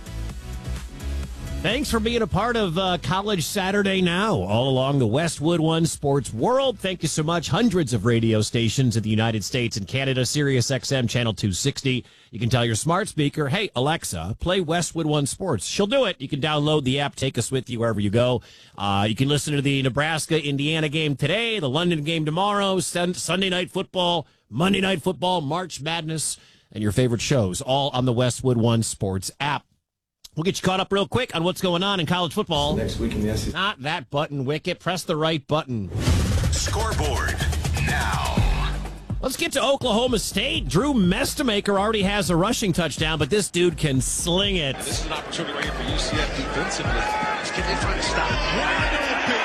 Thanks for being a part of uh, College Saturday now, all along the Westwood One Sports world. Thank you so much. Hundreds of radio stations in the United States and Canada. Sirius X M Channel two sixty. You can tell your smart speaker, hey, Alexa, play Westwood One Sports. She'll do it. You can download the app, take us with you wherever you go. Uh, you can listen to the Nebraska-Indiana game today, the London game tomorrow, sun- Sunday Night Football, Monday Night Football, March Madness, and your favorite shows, all on the Westwood One Sports app. We'll get you caught up real quick on what's going on in college football. Next week in the S E C. Not that button, Wicket. Press the right button. Scoreboard now. Let's get to Oklahoma State. Drew Mestemaker already has a rushing touchdown, but this dude can sling it. And this is an opportunity right here for U C F defensively. Can they find a stop? Wide open.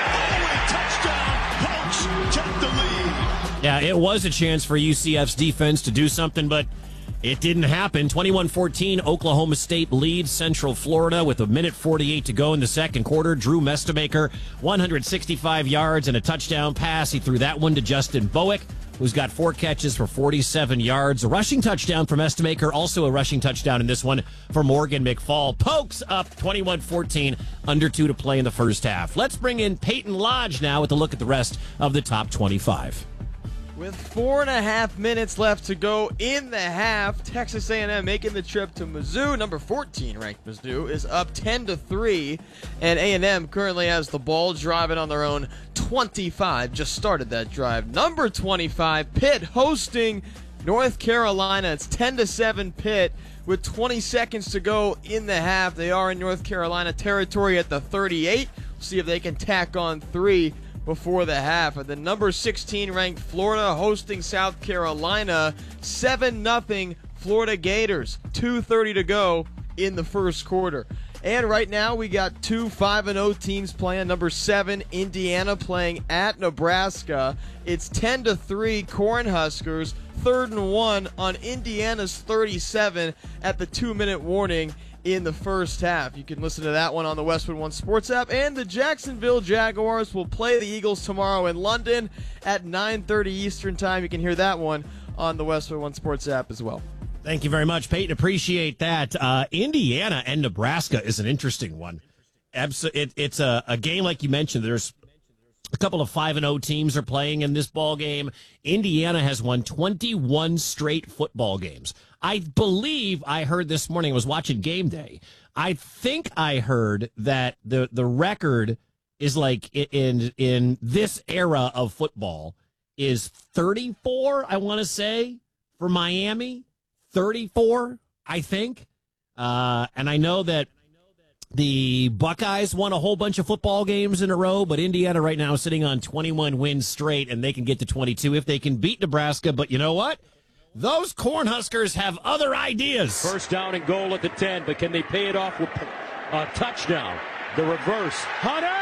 Oh, touchdown. Pokes take the lead. Yeah, it was a chance for U C F's defense to do something, but it didn't happen. twenty-one fourteen, Oklahoma State leads Central Florida with a minute forty-eight to go in the second quarter. Drew Mestemaker, one hundred sixty-five yards and a touchdown pass. He threw that one to Justin Bowick, who's got four catches for forty-seven yards. A rushing touchdown for Mestemaker, also a rushing touchdown in this one for Morgan McFall. Pokes up twenty-one fourteen, under two to play in the first half. Let's bring in Peyton Lodge now with a look at the rest of the top twenty-five. With four and a half minutes left to go in the half, Texas A and M making the trip to Mizzou. Number fourteen ranked Mizzou is up ten to three, and A and M currently has the ball, driving on their own twenty-five. Just started that drive. Number twenty-five, Pitt hosting North Carolina. It's ten to seven Pitt with twenty seconds to go in the half. They are in North Carolina territory at the thirty-eight. We'll see if they can tack on three before the half. And the number sixteen ranked Florida hosting South Carolina, seven nothing Florida Gators, two thirty to go in the first quarter. And right now we got two five and oh teams playing. Number seven, Indiana, playing at Nebraska. It's ten to three Cornhuskers, third and one on Indiana's thirty-seven at the two-minute warning in the first half. You can listen to that one on the Westwood One Sports app. And the Jacksonville Jaguars will play the Eagles tomorrow in London at nine thirty Eastern Time. You can hear that one on the Westwood One Sports app as well. Thank you very much, Peyton. Appreciate that. Uh, Indiana and Nebraska is an interesting one. Abs- it, it's a, a game, like you mentioned. There's a couple of five and oh teams are playing in this ball game. Indiana has won twenty-one straight football games. I believe I heard this morning, I was watching Game Day. I think I heard that the, the record is like in in this era of football is thirty-four, I want to say, for Miami. thirty-four, I think. Uh, and I know that the Buckeyes won a whole bunch of football games in a row, but Indiana right now is sitting on twenty-one wins straight, and they can get to twenty-two if they can beat Nebraska. But you know what? Those Cornhuskers have other ideas. First down and goal at the ten, but can they pay it off with a touchdown? The reverse. Hunter!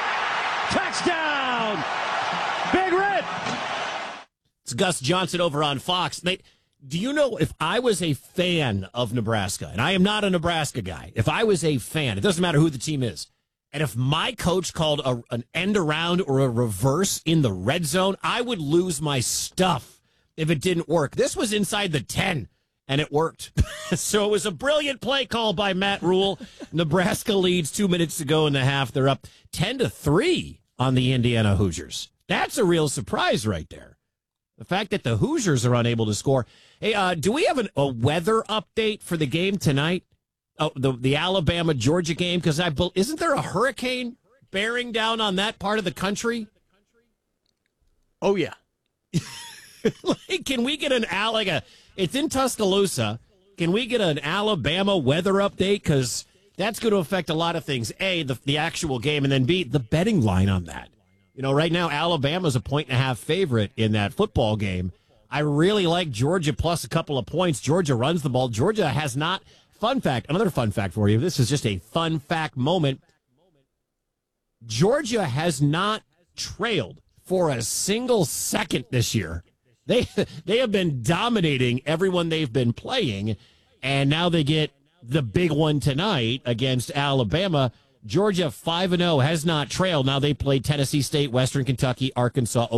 Touchdown! Big Red! It's Gus Johnson over on Fox. They, do you know, if I was a fan of Nebraska, and I am not a Nebraska guy, if I was a fan, it doesn't matter who the team is, and if my coach called a, an end around or a reverse in the red zone, I would lose my stuff if it didn't work. This was inside the ten, and it worked. So it was a brilliant play call by Matt Rule. Nebraska leads two minutes to go in the half. They're up ten to three on the Indiana Hoosiers. That's a real surprise right there. The fact that the Hoosiers are unable to score. Hey, uh, do we have an, a weather update for the game tonight? Oh, the, the Alabama-Georgia game? Because I isn't there a hurricane bearing down on that part of the country? Oh, yeah. Like, can we get an Al like a? It's in Tuscaloosa. Can we get an Alabama weather update? Because that's going to affect a lot of things. A, the the actual game, and then B, the betting line on that. You know, right now Alabama's a point and a half favorite in that football game. I really like Georgia plus a couple of points. Georgia runs the ball. Georgia has not. Fun fact. Another fun fact for you. This is just a fun fact moment. Georgia has not trailed for a single second this year They they have been dominating everyone they've been playing, and now they get the big one tonight against Alabama. Georgia five and oh has not trailed. Now they play Tennessee State, Western Kentucky, Arkansas,